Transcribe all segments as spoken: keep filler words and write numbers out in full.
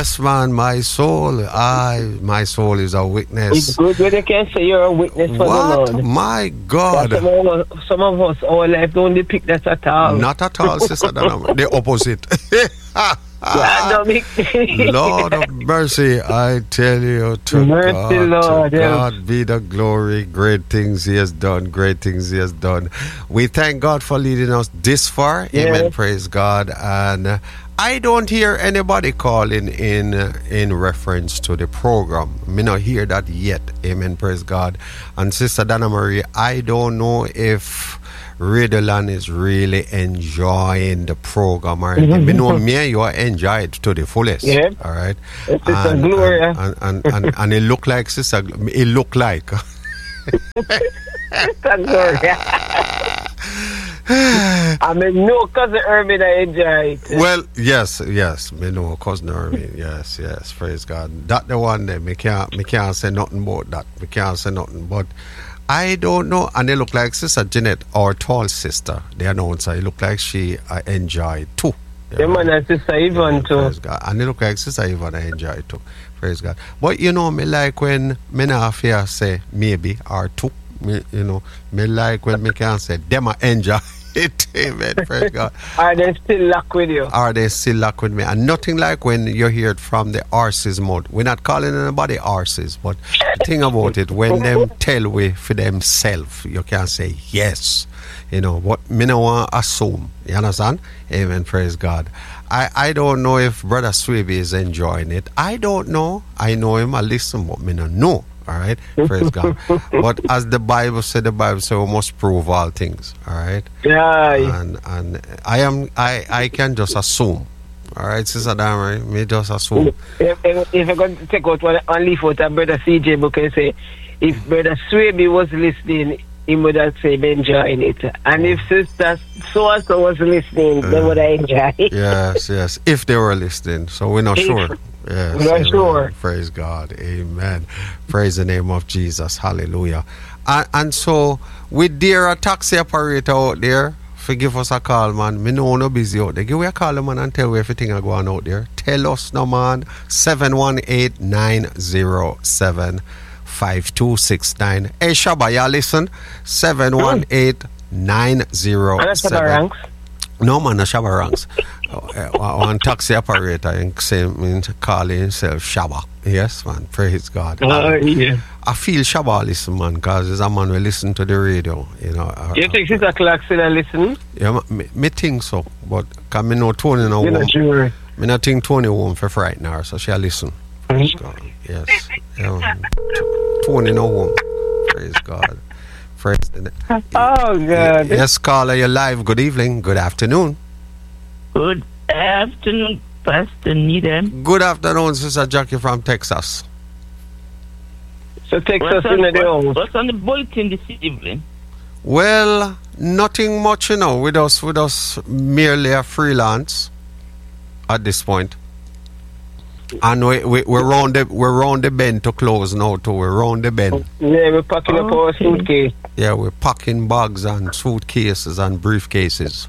Yes, man, my soul, I, my soul is a witness. It's good when you can say you're a witness for what? the Lord. My God. Some of, us, some of us, our life don't depict that at all. Not at all, Sister Dana. The opposite. Lord of mercy, I tell you, to mercy, God, Lord, to yes. God be the glory. Great things He has done. Great things He has done. We thank God for leading us this far. Yes. Amen. Praise God. And uh, I don't hear anybody calling in uh, in reference to the program. Me not hear that yet. Amen. Praise God. And Sister Dana Marie, I don't know if Radioland is really enjoying the program or anything. We know me and you enjoy it to the fullest. Yeah. All right. It's Sister Gloria. And, and, and, and, and it look like Sister it look like Sister Gloria. I mean, no, cousin Irvin, I enjoy it. Well, yes, yes, me know cousin Irvin. Yes, yes, praise God. That the one there. Me can't, me can't say nothing about that. Me can't say nothing, but I don't know. And they look like Sister Jeanette, our tall sister, the announcer. It look like she uh, enjoyed too. Yeah, man, and Sister Yvonne yeah, too. Praise God. And they look like Sister Yvonne, I enjoy it too. Praise God. But you know, me like when me not fear say maybe or two. Me, you know, me like when me can say them I enjoy it. Amen. Praise God. Are they still locked with you? Are they still locked with me? And nothing like when you hear it from the horses mode. We're not calling anybody horses, but the thing about it, when them tell we for themselves, you can say yes. You know, what me no want to assume. You understand? Amen. Praise God. I, I don't know if Brother Swaby is enjoying it. I don't know. I know him. I listen, but me no know. All right, praise God. But as the Bible said, the Bible said we must prove all things. All right. Yeah. And and I am I, I can just assume. All right, Sister Damari, me just assume. If, if, if I'm going to take out one and leave out a Brother C J book and say, if Brother Swaby was listening, he would have said enjoying it. And if Sister so and so was listening, uh, they would have enjoyed it. Yes, yes. If they were listening, so we're not sure. Yes, we're not sure. Praise God. Amen. Praise the name of Jesus. Hallelujah. And, and so, with dear a taxi operator out there, forgive us a call, man. Me know no busy out there. Give me a call, man, and tell me everything I go on out there. Tell us, no, man. seven one eight, nine zero seven, five two six nine. Hey, Shabba, you listen? seven one eight, nine zero seven. No, man, no Shabba ranks. One taxi operator and say, calling himself Shabba. Yes, man. Praise God. Uh, yeah. I feel Shabba listen, man, because there's a man who listen to the radio. You know. You think Sister Clarkson and listen? Yeah, me, me think so. But because me know Tony no You're home. not sure. Me not think Tony home for frighten her, so she'll listen. Praise God. Yes. Yeah, man. Tony no home. Praise God. Praise the Oh, God. Yes, caller, you're live. Good evening. Good afternoon. Good afternoon, Pastor Needham. Good afternoon, Sister Jackie from Texas. So Texas What's in on, the what, house. what's on the bulletin this evening? Well, nothing much, you know, with us, with us merely a freelance at this point. And we, we, we're round the we're round the bend to close now too. We're round the bend. Yeah, we're packing up our suitcase. Yeah, we're packing bags and suitcases and briefcases.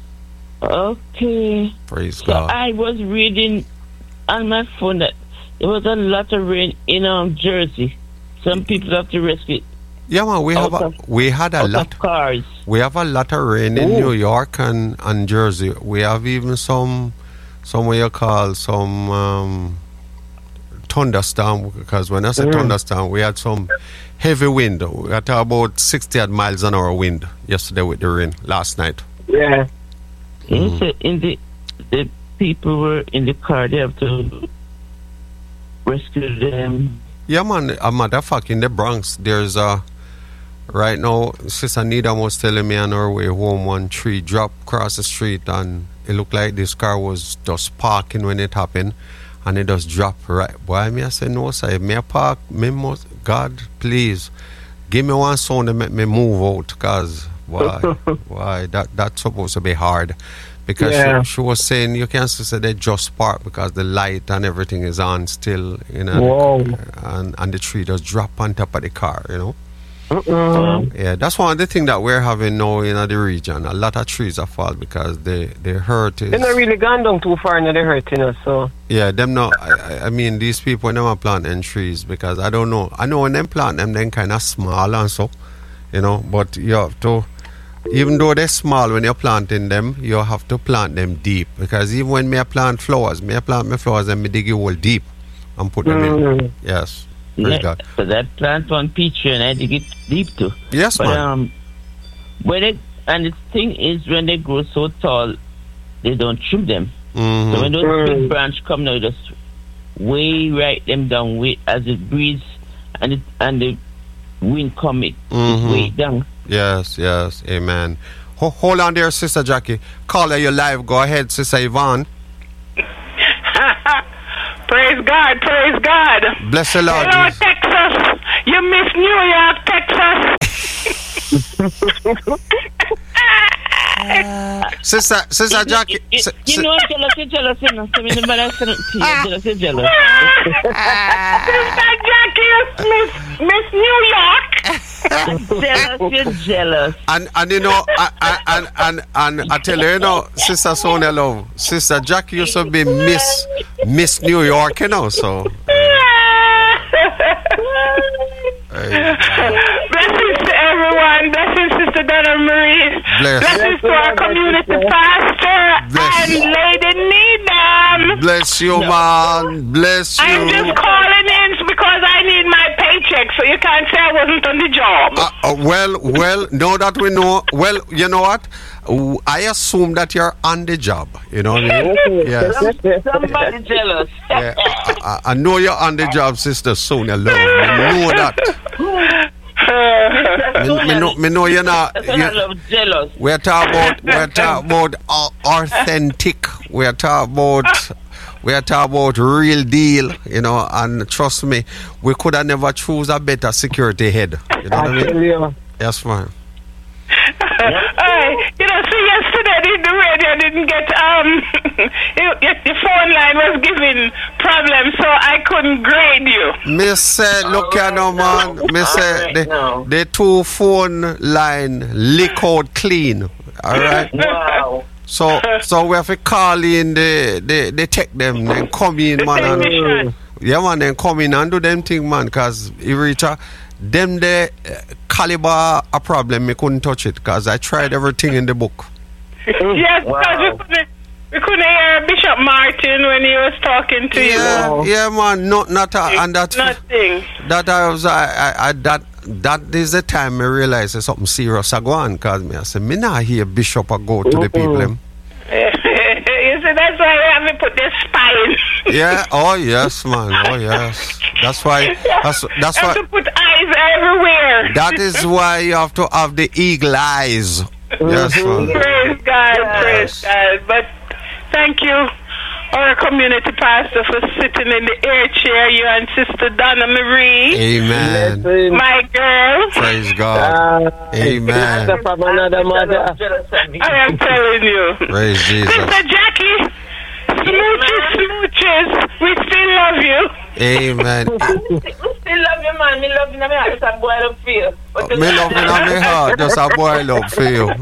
Okay. Praise So God. I was reading on my phone that there was a lot of rain in um, Jersey. Some people have to rescue. Yeah, man, we have a, of, we had a lot. Of cars. We have a lot of rain in Ooh. New York and, and Jersey. We have even some, some what you call some um, thunderstorm. Because when I say Mm. thunderstorm, we had some heavy wind. We had about sixty odd miles an hour wind yesterday with the rain last night. Yeah. Mm. So in the the people were in the car. They have to rescue them. Yeah, man. A matter of fact, in the Bronx, there's a right now. Sister Nida was telling me on her way home, one tree dropped across the street, and it looked like this car was just parking when it happened, and it just dropped right. Why me? I said no, sir. Me a park. Me must. God, please, give me one sound to make me move out, cause why? why? That that's supposed to be hard. Because yeah. she, she was saying you can't say they just park because the light and everything is on still, you know, Whoa. and and the tree just drop on top of the car, you know. Mm-mm. Yeah, that's one of the things that we're having now in the region. A lot of trees are fall because they they hurt is. They're not really gone down too far and they're hurting us, so. Yeah, them no. I, I- I mean, these people when them are planting trees because I don't know. I know when them plant them, then kind of small and so, you know. But you have to, even though they're small when you're planting them, you have to plant them deep because even when me I plant flowers, me I plant my flowers and me dig a hole deep and put them in. Mm. Yes, praise Yeah, God. so that plant one peach tree and I dig it deep too. Yes, But man. um, when it and the thing is when they grow so tall, they don't trim them. Mhm. So when those Mm. big branch come now, just way right them down way as it breathes and it and the wind come it Mhm. way down. Yes, yes, amen. Ho- hold on there, Sister Jackie. Call her you live. Go ahead, Sister Yvonne. Praise God, praise God. Bless the Lord. Hello, Jesus. Texas. You miss New York, Texas. Sister, Sister Jackie. You, si- you si- know, jealous, you're jealous, you know. So when the man said to you, jealous, you're jealous. Sister Jackie, you miss, miss New York. Jealous, you're jealous. and and you know, I, I, and and and I tell you, you know, Sister Sonia Love, Sister Jackie used to be Miss Miss New York, you know. So, hey, Blessings to everyone. Blessings, Sister Donna Marie. Bless. Blessings to our community pastor Bless. and Lady Needham. bless you, man. Bless I'm you. just calling in because I need my paycheck, so you can't say I wasn't on the job. Uh, uh, well, well, now that we know, well, you know what? Uh, I assume that you're on the job. You know what I mean? Yes. Somebody jealous. Yeah, I, I, I know you're on the job, Sister Sonia Love. I know that. Me, me know, me know you're not. That's what I You, love, jealous. we're talking about. We're talking about au- authentic. We're talking about. We're talking about real deal. You know, and trust me, we could have never choose a better security head. You know what I I tell mean? you. Yes, man. Hey, you know, see, yesterday the, the radio didn't get, um, it, it- the phone line was giving problems, so I couldn't grade you. Me say, look here now, man. Me say, Alright the, now. the two phone line leak out clean. All right. Wow. So, so we have to call in the the, the tech them, then come in, man. And, Technician. yeah, man, then come in and do them thing, man. Cause you reach a, them the uh, caliber a problem. Me couldn't touch it, cause I tried everything in the book. Yes, Wow. because we couldn't, we couldn't hear Bishop Martin when he was talking to Yeah, you. yeah, man. Not, not, a, and that, Nothing. that I was, I, I, I that. That is the time I realize there's something serious a go on, cause me I say me not hear Bishop a go to the people. Them. You see, that's why I haven't put the spine. Yeah. Oh yes, man. Oh yes. That's why. That's that's I have why. to put eyes everywhere. That is why you have to have the eagle eyes. Yes, man. Praise God, praise God. But thank you, our community pastor, for sitting in the air chair, you and Sister Donna Marie, Amen. Blessing. my girl. Praise God. Ah, Amen. sister from another mother. I am telling you. Praise Jesus. Sister Jackie, smooches, smooches, we still love you. Amen. We still love you, man. Me love you, man. I just a boy up here. Me love in my heart. Just a boil up for you.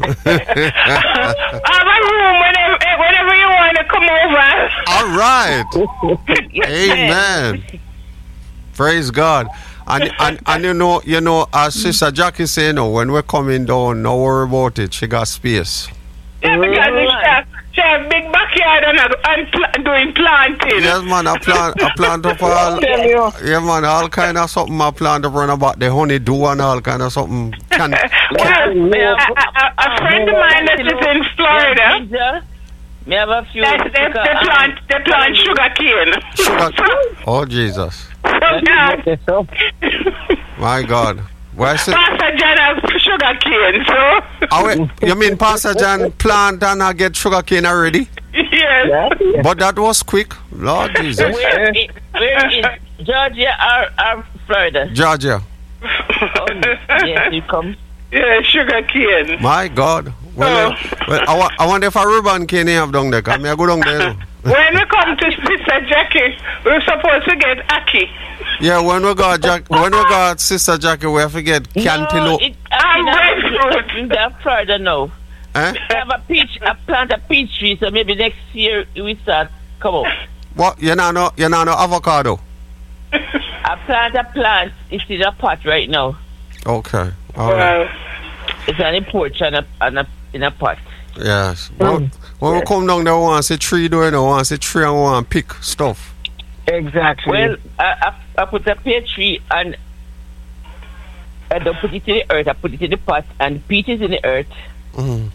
I have a room whenever, whenever you want to come over. All right. Amen. Praise God. And, and and you know, you know, as Sister Jackie say, you know, when we're coming down, no worry about it. She got space. Yeah, because she have, she have big backyard and, a- and pl- doing planting. Yes, man, I plant, I plant up all, Tell you. yeah, man, all kind of something. I plant up run about the honeydew and all kind of something. Can, Well, a, a, a friend of mine that is in Florida, Me have a few. they, they, they plant they plant sugar cane. sugar. Oh Jesus, Yes, so. my God. Why is it? Pastor John has sugar cane, so Oh, wait, you mean Pastor John plant and I get sugar cane already? yes. Yeah. But that was quick, Lord Jesus. Where is, where is Georgia or, or Florida? Georgia, Oh, yes, you come. Yeah, sugar cane. my God. Well, Oh. uh, well I, wa- I wonder if a ribbon cane you have down there. Cause me I go down there. When we come to Sister Jackie, we're supposed to get Aki. Yeah, when we got Jack, when we got Sister Jackie, we have to get cantaloupe. No, it, I'm breadfruit. in that further now. Eh? I have a peach, I plant a peach tree, so maybe next year we start come up. What? You know, no, you know, no avocado. I plant a plant, it's in a pot right now. Okay. All right. Well, It's on a porch and a, and a, in a pot. Yes. When, when we come down there, we want to see tree doing, we want to see tree and we want to pick stuff. Exactly. Well, I, I, I put a pear tree and I don't put it in the earth, I put it in the pot and peach is in the earth. Mm.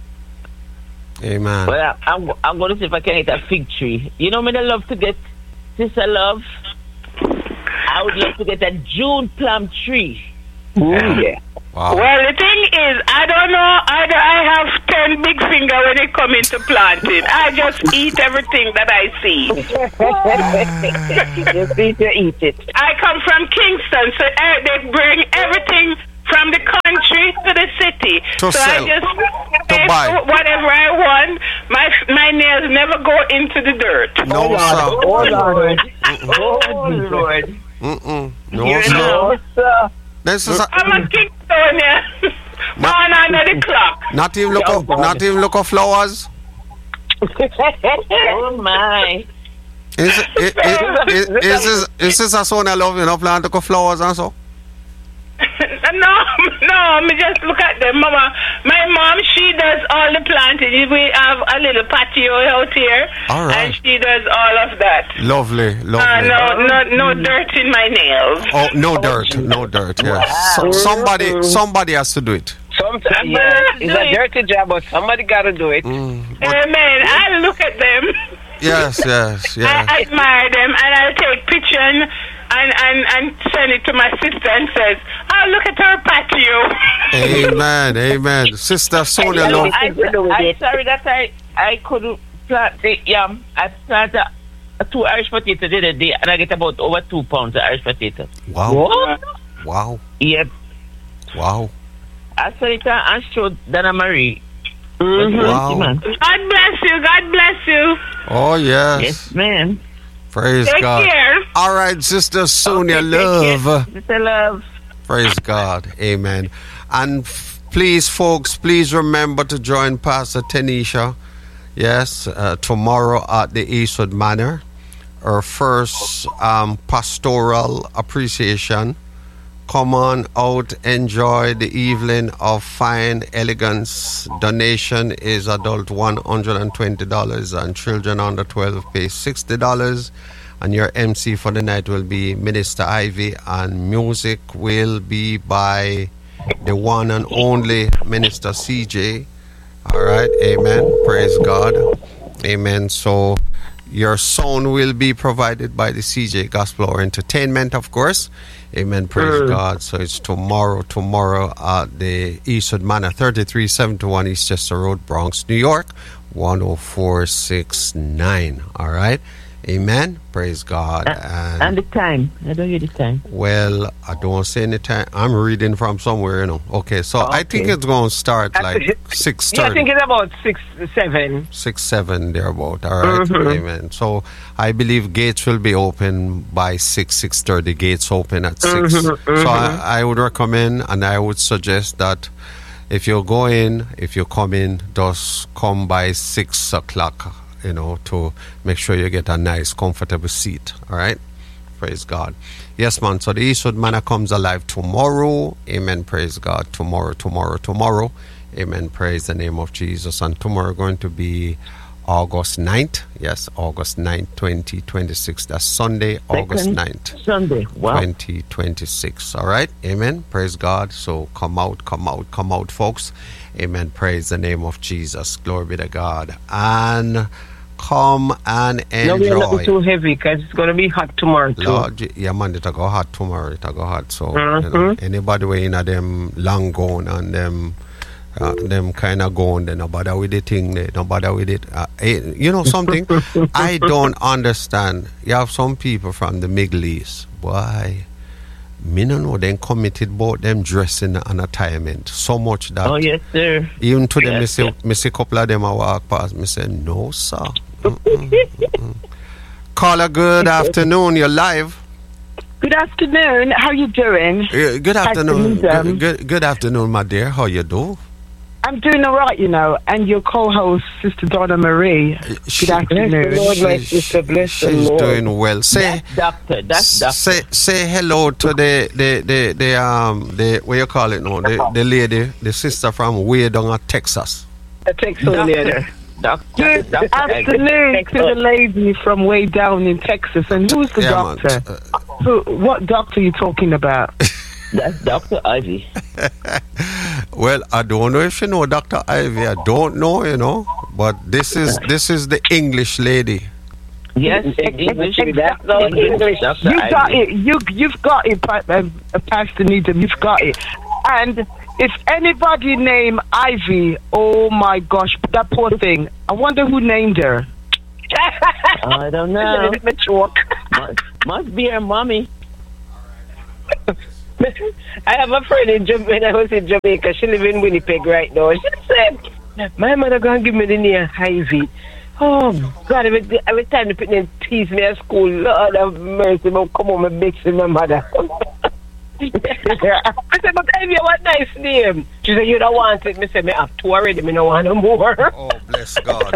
Amen. Well, I, I'm, I'm going to see if I can get a fig tree. You know me, I love to get, Sister Love, I would love to get a June plum tree. Ooh, yeah. Wow. well, the thing is, I don't know. I, don't- I have ten big finger when it comes into planting. I just eat everything that I see. Just need to eat it. I come from Kingston, so uh, they bring everything from the country to the city. To so sell, I just to pay buy. for whatever I want. My my nails never go into the dirt. No, sir. Oh, Lord. Oh, Lord. Mm-mm. No, Here sir. now. sir. This is a, I'm a Kingstonian. Born under the clock. not even look of, not even look of flowers. Oh, my. Is is, is, is, is, this, is this a son I love, you know, plant look of flowers and so? No, no, me just look at them, Mama. My mom, she does all the planting. We have a little patio out here, All right. and she does all of that. Lovely, Uh, lovely. no, no, no dirt in my nails. Oh, no dirt, no dirt. Yes. So, somebody, somebody has to do it. Sometimes, yeah, it's a dirty job, but somebody got to do it. Mm, but- Amen. I look at them. yes, yes, yes. I admire them, and I'll take picture and, and, and, and send it to my sister and says, "Oh, look at her patio." Amen, amen. Sister Sonia, I, love. I, I'm sorry that I, I couldn't plant the yam. I planted a, a two Irish potato the other day, and I get about over two pounds of Irish potato. Wow, wow, Yep. wow. I saw it and showed Dana Marie. Mhm. Wow. Man. God bless you. God bless you. Oh, yes. Yes, man. Praise Take God. care. All right, Sister Sonia, Okay, take love. care. Sister Love. Praise God. Amen. And f- please, folks, please remember to join Pastor Tanisha. Yes, uh, tomorrow at the Eastwood Manor. Our first um, pastoral appreciation. Come on out, enjoy the evening of fine elegance. Donation is adult one hundred twenty dollars and children under twelve pay sixty dollars. And your M C for the night will be Minister Ivy, and music will be by the one and only Minister C J. All right, amen. Praise God. Amen. So your sound will be provided by the C J Gospel or Entertainment, of course. Amen. Praise Mm. God. So it's tomorrow, tomorrow at the Eastwood Manor, thirty-three seventy-one East Chester Road, Bronx, New York, one oh four six nine. All right. Amen. Praise God. Uh, and the time. I don't hear the time. Well, I don't say any time. I'm reading from somewhere, you know. Okay, so I think Okay. it's going to start like six Yeah, I think thirty, it's about six, seven. six, seven, thereabout. All right, Mhm. amen. So I believe gates will be open by six, six thirty. Gates open at six. Mhm, So I, I would recommend and I would suggest that if you go in, if you come in, just come by six o'clock. You know, to make sure you get a nice, comfortable seat. All right. Praise God. Yes, man. So the Eastwood Manor comes alive tomorrow. Amen. Praise God. Tomorrow, tomorrow, tomorrow. Amen. Praise the name of Jesus. And tomorrow going to be August ninth. Yes, August ninth, twenty twenty-six. That's Sunday, August Second ninth, Sunday. Wow. twenty twenty-six. All right. Amen. Praise God. So come out, come out, come out, folks. Amen. Praise the name of Jesus. Glory be to God. And come and No, we're not enjoy. too heavy because it's going to be hot tomorrow too. Lord, Je- yeah, man, it'll go hot tomorrow. It'll go hot. So, you know, Mhm. anybody way in them long gown and them, uh, them kind of gown, they no bother with the thing. They no bother with it. Uh, eh, you know something? I don't understand. You have some people from the Middle East. Why? Me no know them committed about them dressing and attirement so much that Oh, yes, sir. even to them, me Yes, see, yes. me see a couple of them I walk past, me say, no, sir. Caller, good afternoon. You're live. Good afternoon. How you doing? Uh, good afternoon. Good, good, good afternoon, my dear. How you do? I'm doing all right, you know. And your co-host, Sister Donna Marie. She, good afternoon. Lord, my she, sister, bless the she's Lord. doing well. Say, That's doctor. That's doctor. say, say hello to the the the, the um the what you call it now? The the lady, the sister from way down at Texas. A text on later. Doctor. Good Doctor. afternoon to the lady from way down in Texas. And who's the Yeah, man. doctor? Uh, Who, what doctor are you talking about? That's Doctor Ivy. Well, I don't know if you know Doctor Ivy. I don't know, you know. But this is this is the English lady. Yes, English. That's all English. Doctor You got Ivy. it. You you've got it, Pa- uh, uh, Pastor Needham. You've got it. And if anybody named Ivy, oh my gosh, that poor thing. I wonder who named her. I don't know. must, must be her mommy. I have a friend in Jamaica. When I was in Jamaica, she lives in Winnipeg right now. She said, "My mother gonna give me the name Ivy." Oh God! Every, every time they put them tease me at school, Lord have mercy, but come on, my bitch, my mother. I said, "But Ivy, what nice name?" She said, "You don't want it." I said, "Me have two already. Me no want no more." Oh, bless God.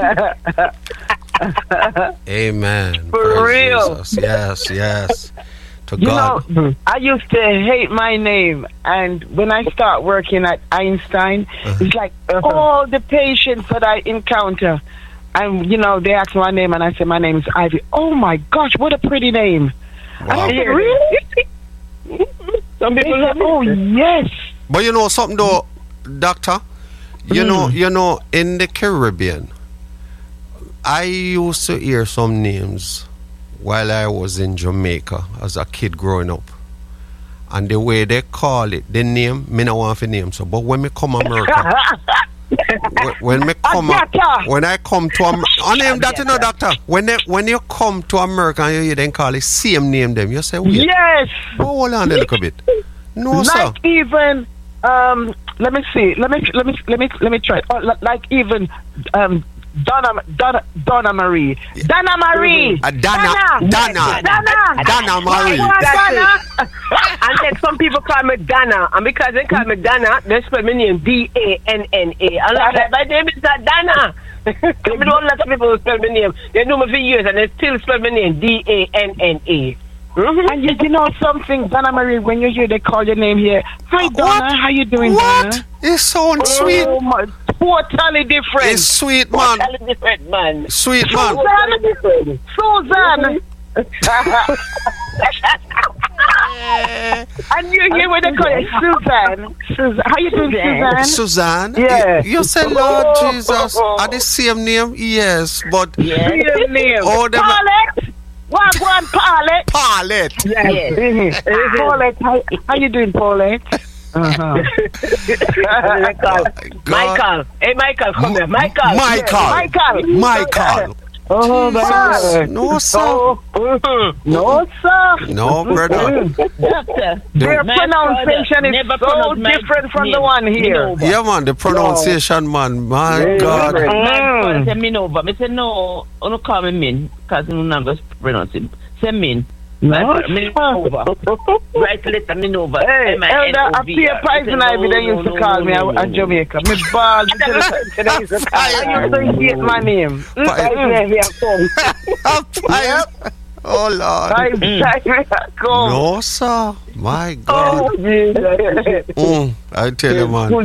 Amen. For Praise real. Jesus. Yes, yes. To You God. know, I used to hate my name, and when I start working at Einstein, it's like all the patients that I encounter, and you know, they ask my name, and I say my name is Ivy. Oh my gosh, what a pretty name! And I Wow. said, really? Some people They said, oh yes. But you know something though, Doctor? You know, you know, in the Caribbean, I used to hear some names while I was in Jamaica as a kid growing up. And the way they call it, the name, me no want to name so. But when me come America, when, when me come, Agata. when I come to America, I name that you know, Doctor. When they, when you come to America and you hear them call it same name them, you say, wait, Yes. but hold on a little bit. No, sir. Like even um, let me see. Let me let me let me let me try. Oh, li- like even um. Donna, Donna, Donna Marie, Donna Marie, Uh, Donna, Donna, Donna, Donna Marie. Donna. And then some people call me Donna, and because they call me Donna, they spell my name D A N N A. And I'm like, my name is not Donna. I mean, a lot of people spell my name. They know me for years, and they still spell my name D A N N A. Mm-hmm. And you, you know something, Donna Marie, when you hear they call your name here, hi Donna, What? how you doing, What? Donna? It sounds sweet. Oh my, totally different. It's sweet, man. Totally different, man. Sweet, man. Totally different. Susan. And you hear when they call you Susan. Susan, how you doing, Susan? Suzanne? Yeah. You, you say Lord Jesus. Are the same name? Yes, but Real name. Oh, them- Paulette. One, one, Paulette. Paulette. Yes. Mhm. Paulette, how, how you doing, Paulette? Uh-huh. They call- God. Michael. Hey, Michael, come here. Michael. Michael. Michael. Michael. Oh, Jesus. No, sir. no, sir. No, brother. Doctor. Their My pronunciation father is never so pronounced my different from the name. one here. Minova. Yeah, man, the pronunciation, man. My God. My father Mm. said Minova. I said, no, don't call me Min, because I'm not going to pronounce it. Say Min. No, Minova. Right letter Minova. Hey, M I N Elder, O a V peer R. poison I said, ivy, they no, used to no, call no, me no, at no, at no. Jamaica. Me ball. I used to hate my name. Five. Oh, Lord. Five times go. No, sir. My God. Mm, I tell you, man.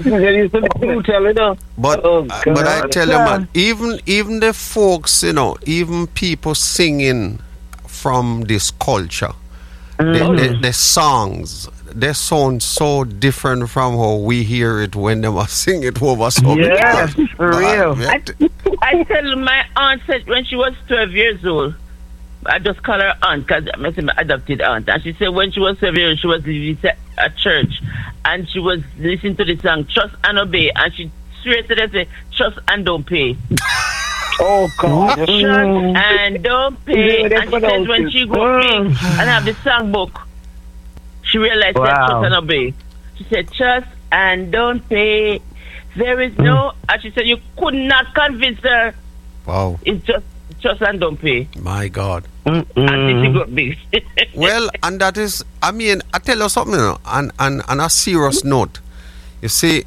But Oh, uh, but I God. tell you, man, even even the folks, you know, even people singing from this culture, the, the, the songs, they sound so different from how we hear it when they were sing it over so Yes, for real. I, I tell my aunt said when she was twelve years old, I just call her aunt because I'm my adopted aunt, and she said when she was twelve years old, she was living at church, and she was listening to the song "Trust and Obey," and she straight to them say "Trust and don't pay." Oh, God. Trust and don't pay. Yeah, And she said when she go big and have the songbook, she realized that Wow. trust and obey. She said trust and don't pay. There is no, and she said you could not convince her. Wow. It's just trust and don't pay. My God. And it got big. Well, and that is, I mean, I tell you something, you know, and, and, and a serious note. You see,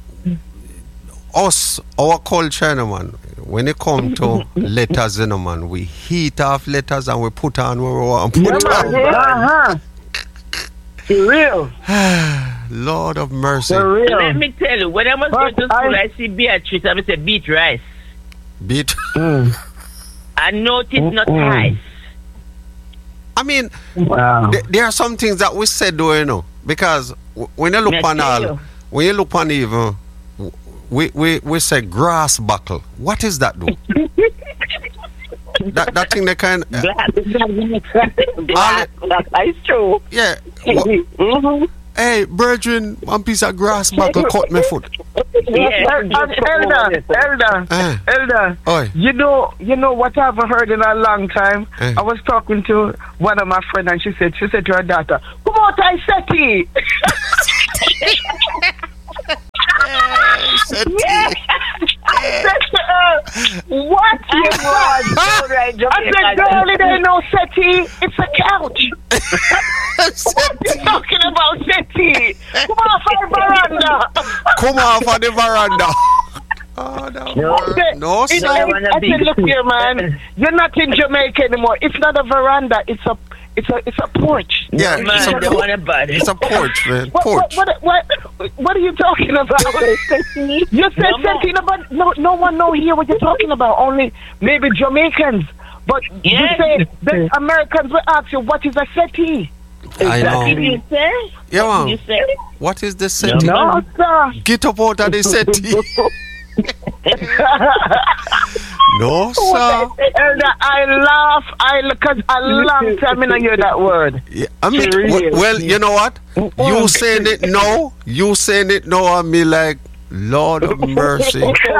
us, our culture, you know, man, when it come to letters, you know, man, we heat off letters and we put on where we want to put Yeah, on. man. Uh-huh. For real. Lord of mercy. For real. Let me tell you, when I was going to But school, I- I, see Beatrice, I would say beat rice. Beat. I notice not Mm-mm. rice. I mean, Wow. th- there are some things that we said, though, you know, because w- when you look Me on tell all, you. when you look on even, w- we, we, we say grass buckle. What is that, though? that, that thing they kind Black. Black. That's true. yeah. wha- Mm-hmm. hey, brethren, one piece of grass buckle cut my foot. Yeah. El- Elder, Elder, Eh. Elder. Oi. You know, you know what I haven't heard in a long time. Eh. I was talking to one of my friends, and she said, she said to her daughter, "Come out, I said it." Settee. I said to her, "What you want?" I said, "Girl, it ain't no settee. It's a couch." What you talking about settee? Come off our veranda. Come off of the veranda. Oh, no, No. word. no, It sir. ain't- I wanna I be- said, look here, man. You're not in Jamaica anymore. It's not a veranda. It's a, it's a, it's a porch. Yeah, it's Man, a, they want a body. it's a porch, man. What, Porch. what, what, what, what are you talking about? You said No, something about no, no one know here what you're talking about. Only maybe Jamaicans. But Yes. you say the Americans will ask you what is a settee. I know. You say? Yeah, man. You say? What is the settee? No, sir. Get up out of the settee. No, sir. Elder, I laugh. I because a long time I don't hear that word. Yeah, I mean, For real. w- well, you know what? You saying it now, you saying it now, and me like, Lord of mercy.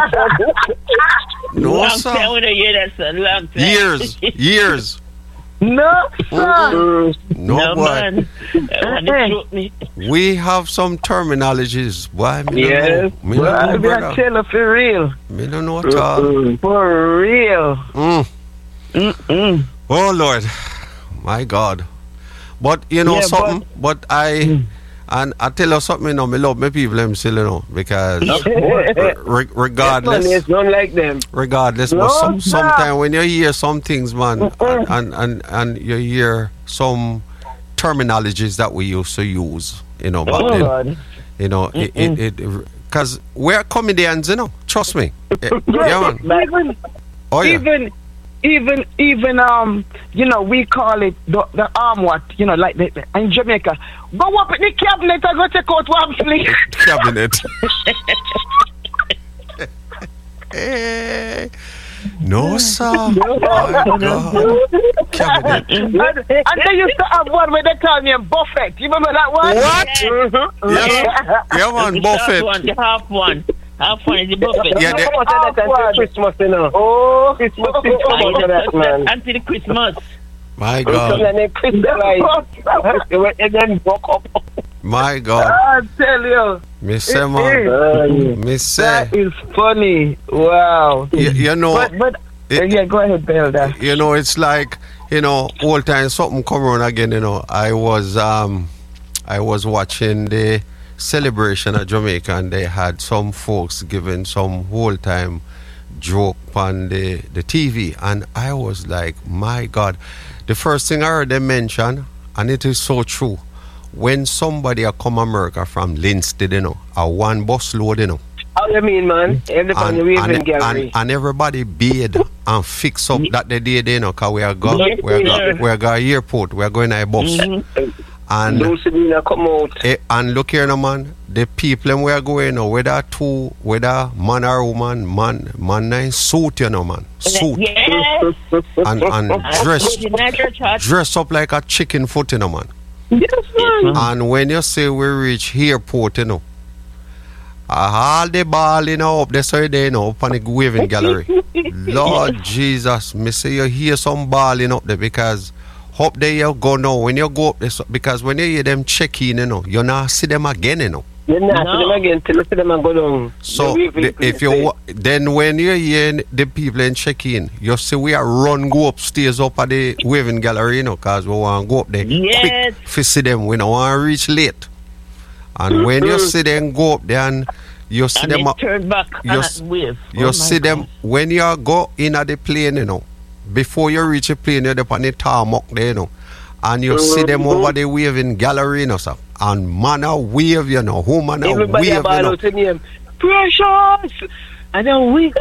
No, long time sir. when I hear that, sir. Long time. Years, years. No, sir. No, No, boy. man. I want to shoot me. We have some terminologies. Why? Me Yes. don't know. Me don't Well, know, I brother. tell you for real. Me don't know at all. For real. Mm. Mm-mm. Oh, Lord. My God. But, you know Yeah, something? But, I... And I tell you something, you know, me love my people, them still, you know, because re- regardless, There's none like them. regardless, No, but some, sir. sometimes when you hear some things, man, and, and, and, and you hear some terminologies that we used to use, you know, back then, God. you know, it, it, it, because we're comedians, you know, trust me. Eh, yeah, man. Even, Oh, yeah. even, even, even, um, you know, we call it the, the arm what, you know, like the, the- in Jamaica. Go up in the cabinet and go take out one sleep. Cabinet. Eh, no, sir. My God. Cabinet. and, and they used to have one where they call me a buffet. You remember that one? What? Mhm. Yes. Yeah, man, The Buffett. half one, the half one. Half one is the buffet. Yeah, they- Come out of that until Christmas, you know. Oh, Christmas is come out of that, man. Until the Christmas. My Come God. and then crystallize. And then broke up. My God. I tell you, Me say, it man. is. Me say. That is funny. Wow. You, you know, But, but it- yeah, go ahead, Belda. you know, it's like, you know, all time something come around again, you know. I was um I was watching the celebration at Jamaica, and they had some folks giving some whole time joke on the, the T V, and I was like, my God. The first thing I heard them mention, and it is so true, when somebody a come America from Linstead, you know, a one bus load, you know, How you mean, man? Everybody and, waving and, gallery. and, and everybody bathe and fix up that they did, you know, because we are go, Yeah. we are go, we are go airport, we are going to a bus. And Those who come out. eh, and look here, no, man, the people them we are going now, whether two, whether man or woman, man, man nice suit, you know, man, suit, Yes. and, and dress, The night church hot. dress up like a chicken foot, you know, man. Yes, man. And when you say we reach airport, you know, all the ball, you know, up there, so they, you know, up on the waving gallery. Lord Jesus, me say you hear some balling up there, because up there you go now, when you go up there, so- because when you hear them check in, you know, you not see them again, you know. You're not No. them again till you see them and go down. So The waving the, if place. you wa- then when you hear the people in check in, you see we are run go upstairs up at the waving gallery, you know, cause we want to go up there Yes. quick to see them. We don't want to reach late. And when you see them go up there and you see And them, they up- turn back you and s- wave. you Oh, my see them God. when you go in at the plane, you know, before you reach the plane, you're up on the tarmac there, you know, and you see them over the waving gallery, you know, sir. And man a wave, you know, woman a Everybody wave, about you know. out in name. Precious! And then we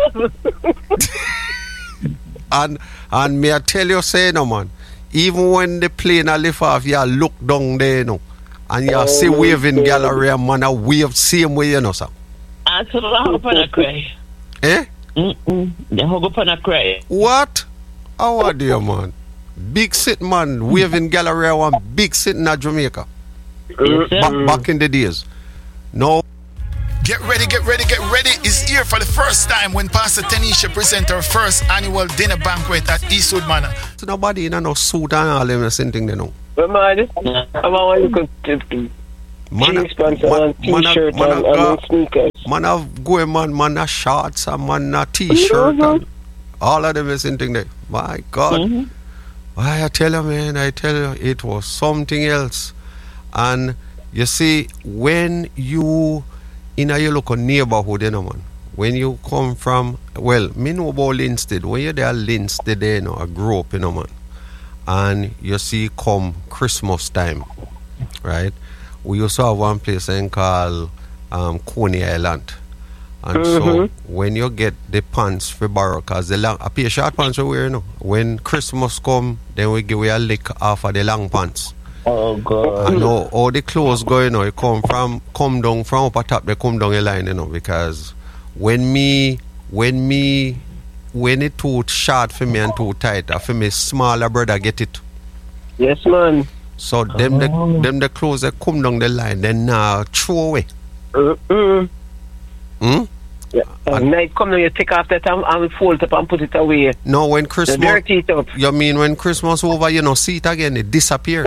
And and me I tell you say no man, even when the plane a lift off, you look down there, you know, and you Oh, see waving God. gallery and man a wave same way, you know, sir. And so I hug up and I cry. Eh? Mm-mm. They hug up and I cry. What? How are you, man? Big sit man, waving gallery one big sit in Jamaica. Yes, sir. Back, back in the days. No. Get ready, get ready, get ready is here for the first time when Pastor Tanisha present her first annual dinner banquet at Eastwood Manor. So nobody in no suit and all them same thing they know. But man, I want you to Man, a- jeans pants man, and man, a- t-shirt man, a and, go- and sneakers. man have go man, man a shorts and man a t-shirt and all of them is same thing there. My God. Mm-hmm. Why I tell you, man, I tell you, it was something else. And you see, when you in a your local neighborhood, you know, man, when you come from, well, me know about Linstead. When you're there, Linstead, there, you know, I grew up, you know, man, and you see, come Christmas time, right? We used to have one place in called um, Coney Island. And so when you get the pants for borrow, cause the long, a pair of short pants we wear, you know. When Christmas come, then we give you a lick off of the long pants. Oh, God. I know all the clothes go, you know, it come from come down from upper top, they come down the line, you know, because when me when me when it too short for me and too tight, uh, for me smaller brother get it. Yes, man. So them the them the clothes that come down the line, then now throw away. Mm-mm. Hmm? Yeah. And night come now, you take off that and, and fold it up and put it away. No, when The Christmas dirty it up. you mean when Christmas over, you know, see it again, it disappears.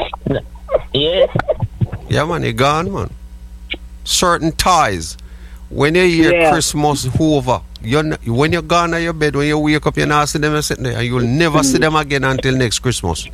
Yes. Yeah, man, it gone, man. Certain ties. When you hear Yeah. Christmas over, you n- when you're gone at your bed, when you wake up, you're not see them sitting there, and you'll never see them again until next Christmas.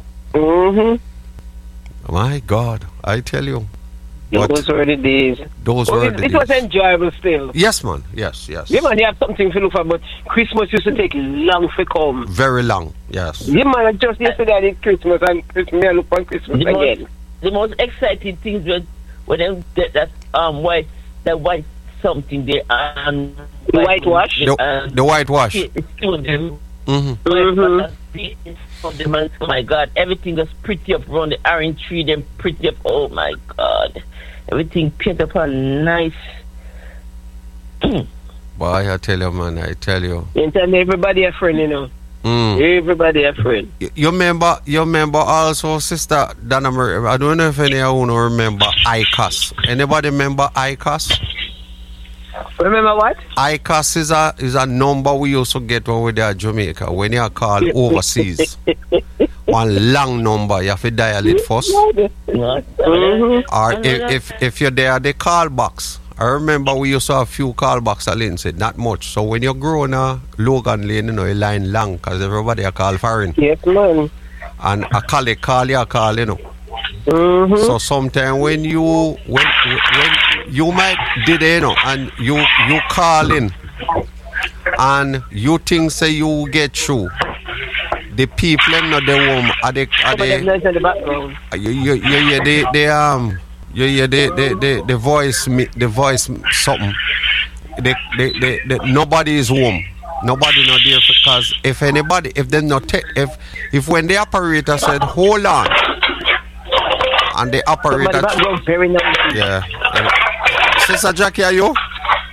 Mm-hmm. My God, I tell you. But Those were the days. those Oh, were it, the it was days. enjoyable still. Yes, man. Yes, yes. Yeah, man, you have something to look for, but Christmas used to take long to come. Very long. Yes. Yeah, man, just yesterday I did Christmas and Christmas, I look for Christmas The most, again. the most exciting things was when them that, that um white that white something there and The whitewash? The, and the whitewash. stone them. Mm-hmm. Mhm. From the man, oh my God, everything was pretty up around the orange tree, them pretty up. Oh my God, everything painted up and nice. Boy, I tell you, man, I tell you. You tell me everybody a friend, you know. Mm. Everybody a friend. You, you remember, you remember also, Sister Dana Marie, I don't know if any of you remember I C A S. Anybody remember I C A S? Remember what? I C A S is a, is a number we used to get when we were at Jamaica, when you call overseas. One long number, you have to dial it first. Mm-hmm. Or if, if, if you're there, the call box. I remember we used to have a few call box at Lindsay, not much. So when you grow in a Logan Lane, you know, a line long, because everybody a call foreign. Yes, man. And a colleague call you a call, you know. Mm-hmm. So sometimes when you when when you might did you know and you you call in and you think say you get through, the people in the home are the are Some of them the nice in the background. you you you hear the the um you hear the the the, the voice me the voice something the the, the, the nobody is home. Nobody not there because if anybody if they not take if if when the operator said hold on and the Some of the operator background very nice. yeah. And- Sister Jackie, are you?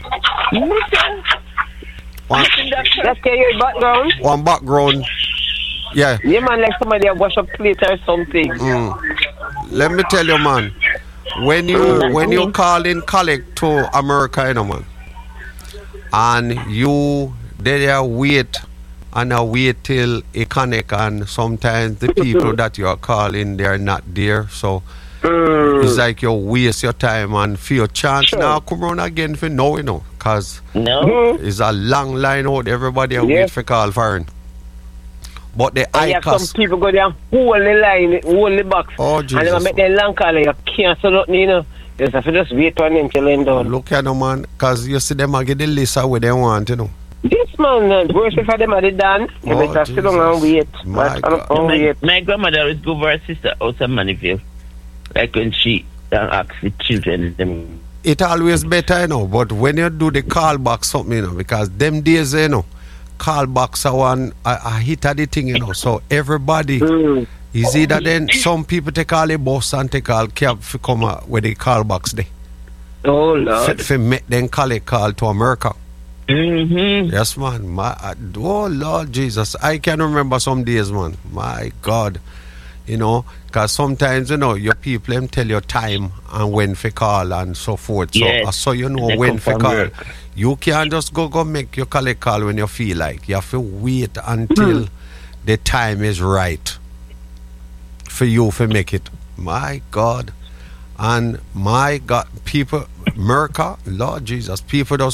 One, That's your background. one background. Yeah. Yeah, man, like somebody have wash up plate or something. Mm. Let me tell you, man. When you when you call in collect to America, you know, man, and you they there wait and I wait till it connect, and sometimes the people that you are calling they're not there. So Mm. It's like you waste your time and for your chance Sure. now come around again for now, you know, because No. Mm. it's a long line out. Everybody are Yes. wait for call for it. But the And high you have cost. some people go there and hold the line, hold the box. Oh, And they Jesus. make them long call and you can't say nothing, you know. You just have to just wait on them till them done. Look at them, man, because you see them and get the list of what they want, you know. This man, uh, worse if them are done, you Oh, better sit down and wait. My But, God. um, My, wait. my grandmother always go for her sister out of Maniville. Like when she uh, asked the children, them. It always better, you know, but when you do the call back something, you know, because them days, you know, call backs are one, I, I hit at the thing, you know, so everybody Mm. is either then some people take all the bus and take all cab for come uh, with the call backs there. Oh, For, Lord. for make them call a call to America. Mm-hmm. Yes, man. My, uh, oh, Lord Jesus. I can remember some days, man. My God. You know, because sometimes, you know, your people them tell you time and when for call and so forth. So, Yes. uh, so you know They when come for from call. work. You can't just go go make your call a call when you feel like. You have to wait until the time is right for you to make it. My God. And my God, people, America, Lord Jesus, people just